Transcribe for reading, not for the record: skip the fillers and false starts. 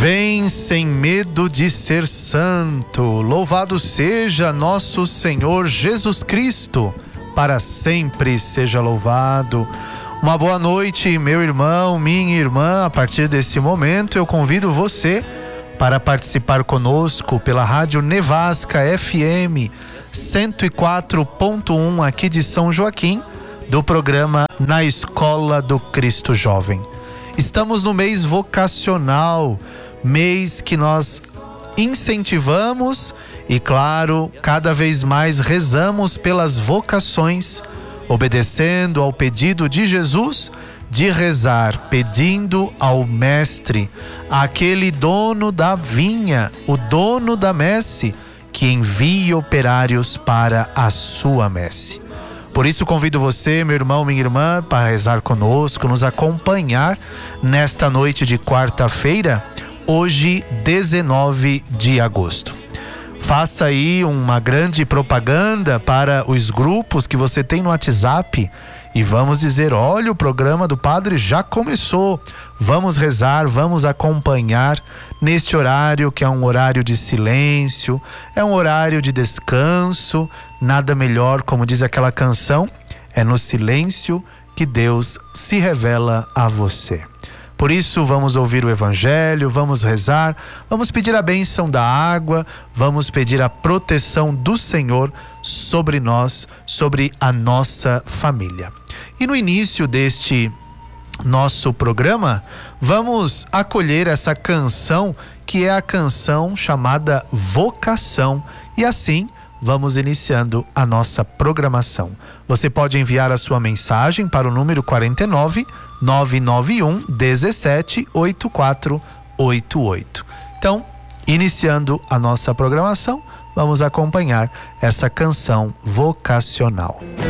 Vem sem medo de ser santo, louvado seja nosso Senhor Jesus Cristo, para sempre seja louvado. Uma boa noite, meu irmão, minha irmã. A partir desse momento eu convido você para participar conosco pela Rádio Nevasca FM 104.1 aqui de São Joaquim, do programa Na Escola do Cristo Jovem. Estamos no mês vocacional, mês que nós incentivamos e, claro, cada vez mais rezamos pelas vocações, obedecendo ao pedido de Jesus de rezar, pedindo ao Mestre, aquele dono da vinha, o dono da messe, que envie operários para a sua messe. Por isso convido você, meu irmão, minha irmã, para rezar conosco, nos acompanhar nesta noite de quarta-feira, hoje 19 de agosto. Faça aí uma grande propaganda para os grupos que você tem no WhatsApp e vamos dizer: olha, o programa do Padre já começou. Vamos rezar, vamos acompanhar neste horário que é um horário de silêncio, é um horário de descanso. Nada melhor, como diz aquela canção, é no silêncio que Deus se revela a você. Por isso, vamos ouvir o Evangelho, vamos rezar, vamos pedir a bênção da água, vamos pedir a proteção do Senhor sobre nós, sobre a nossa família. E no início deste nosso programa, vamos acolher essa canção, que é a canção chamada Vocação, e assim vamos iniciando a nossa programação. Você pode enviar a sua mensagem para o número 49 991 17 8488. Então, iniciando a nossa programação, vamos acompanhar essa canção vocacional.